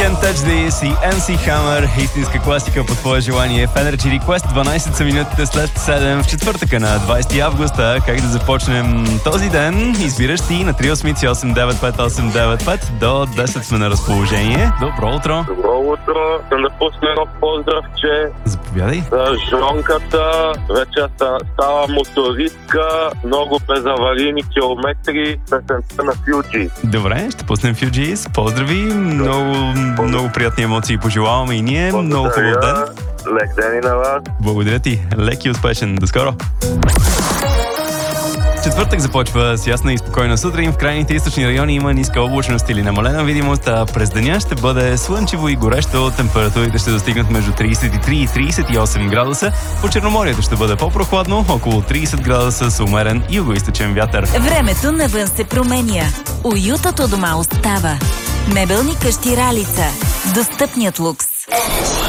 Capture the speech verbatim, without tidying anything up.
Can't Touch This и Ем Си Hammer, истинска класика по твое желание. В Energy Request дванайсет са минутите след седем в четвъртъка на двайсети августа. Как да започнем този ден? Избираш ти на три осем осем девет пет осем девет пет. До десет сме на разположение. Добро утро! Добро утро! Съм да пусна едно поздрав, че Заповядай. за жонката вече става мотористка, много безаварийни километри, песента на Фюджи. Добре, ще пуснем Фюджис. Поздрави! Много, много приятни емоции пожелаваме и ние. Много хубав ден. Лек ден и на вас. Благодаря ти. Лек и успешен. До скоро! Четвъртък започва с ясна и спокойна сутрин. В крайните източни райони има ниска облачност или намалена видимост, а през деня ще бъде слънчево и горещо. Температурите ще достигнат между трийсет и три и трийсет и осем градуса. По Черноморието ще бъде по-прохладно, около трийсет градуса с умерен югоизточен вятър. Времето навън се променя. Уютът у дома остава. Мебелни къщи Ралица. Достъпният лукс.